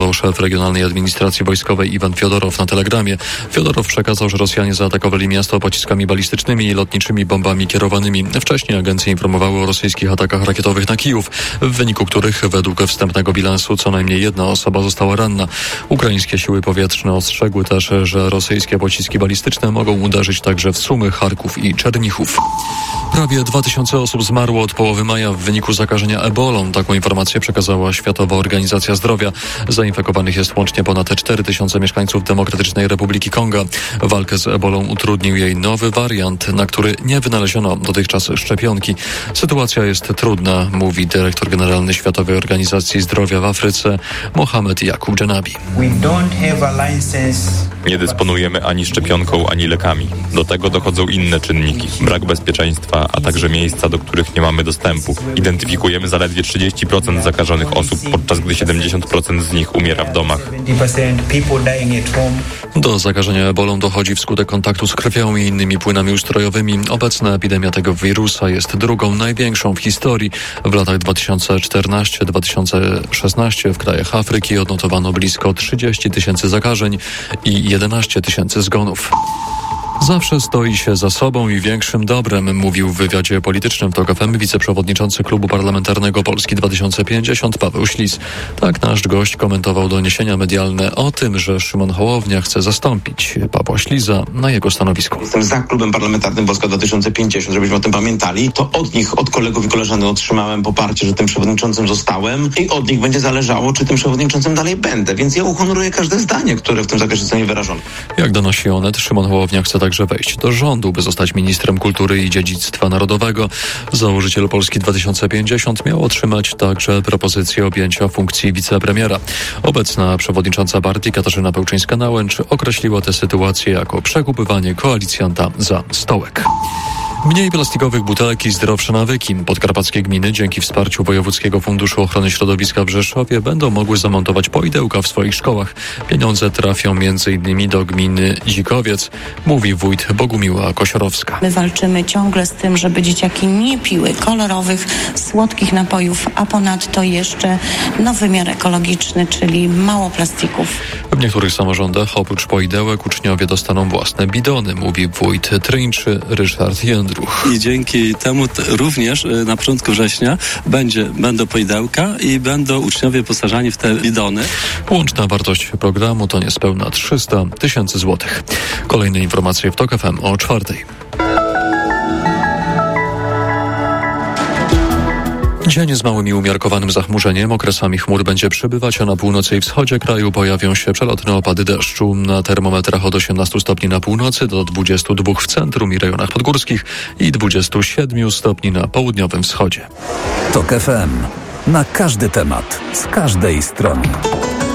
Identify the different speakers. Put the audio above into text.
Speaker 1: Szef Regionalnej Administracji Wojskowej Iwan Fiodorow na Telegramie. Fiodorow przekazał, że Rosjanie zaatakowali miasto pociskami balistycznymi i lotniczymi bombami kierowanymi. Wcześniej agencje informowały o rosyjskich atakach rakietowych na Kijów, w wyniku których według wstępnego bilansu co najmniej jedna osoba została ranna. Ukraińskie siły powietrzne ostrzegły też, że rosyjskie pociski balistyczne mogą uderzyć także w Sumy, Charków i Czernichów. Prawie 2000 osób zmarło od połowy maja w wyniku zakażenia ebolą. Taką informację przekazała Światowa Organizacja Zdrowia. Zainfekowanych jest łącznie ponad 4000 mieszkańców Demokratycznej Republiki Konga. Walkę z ebolą utrudnił jej nowy wariant, na który nie wynaleziono dotychczas szczepionki. Sytuacja jest trudna, mówi dyrektor generalny Światowej Organizacji Zdrowia w Afryce Mohamed Jakub Dżenabi.
Speaker 2: Nie dysponujemy ani szczepionką, ani lekami. Do tego dochodzą inne czynniki. Brak bezpieczeństwa, a także miejsca, do których nie mamy dostępu. Identyfikujemy zaledwie 30% zakażonych osób, podczas gdy 70% z nich umiera w domach.
Speaker 1: Do zakażenia ebolą dochodzi wskutek kontaktu z krwią i innymi płynami ustrojowymi. Obecna epidemia tego wirusa jest drugą największą w historii. W latach 2014-2016 w krajach Afryki odnotowano blisko 30 000 zakażeń i 11 000 zgonów. Zawsze stoi się za sobą i większym dobrem, mówił w wywiadzie politycznym w TOK FM wiceprzewodniczący Klubu Parlamentarnego Polski 2050 Paweł Ślis. Tak nasz gość komentował doniesienia medialne o tym, że Szymon Hołownia chce zastąpić Pawła Śliza na jego stanowisku.
Speaker 3: Jestem za Klubem Parlamentarnym Polska 2050, żebyśmy o tym pamiętali. To od nich, od kolegów i koleżanek otrzymałem poparcie, że tym przewodniczącym zostałem i od nich będzie zależało, czy tym przewodniczącym dalej będę. Więc ja uhonoruję każde zdanie, które w tym zakresie zostanie wyrażone.
Speaker 1: Jak donosi Onet, Szymon Hołownia chce także wejść do rządu, by zostać ministrem kultury i dziedzictwa narodowego. Założyciel Polski 2050 miał otrzymać także propozycję objęcia funkcji wicepremiera. Obecna przewodnicząca partii Katarzyna Pełczyńska-Nałęcz określiła tę sytuację jako przekupywanie koalicjanta za stołek. Mniej plastikowych butelek i zdrowsze nawyki. Podkarpackie gminy dzięki wsparciu Wojewódzkiego Funduszu Ochrony Środowiska w Rzeszowie będą mogły zamontować poidełka w swoich szkołach. Pieniądze trafią m.in. do gminy Zikowiec, mówi wójt Bogumiła Kosiorowska.
Speaker 4: My walczymy ciągle z tym, żeby dzieciaki nie piły kolorowych, słodkich napojów, a ponadto jeszcze wymiar ekologiczny, czyli mało plastików.
Speaker 1: W niektórych samorządach oprócz poidełek uczniowie dostaną własne bidony, mówi wójt Tryńczy Ryszard Jędruch.
Speaker 5: I dzięki temu również na początku września będą poidełka i będą uczniowie wyposażani w te bidony.
Speaker 1: Łączna wartość programu to niespełna 300 000 złotych. Kolejne informacje w TOK FM o 4:00. Dzień z małym i umiarkowanym zachmurzeniem. Okresami chmur będzie przybywać, a na północy i wschodzie kraju pojawią się przelotne opady deszczu. Na termometrach od 18 stopni na północy do 22 w centrum i rejonach podgórskich i 27 stopni na południowym wschodzie.
Speaker 6: TOK FM. Na każdy temat, z każdej strony.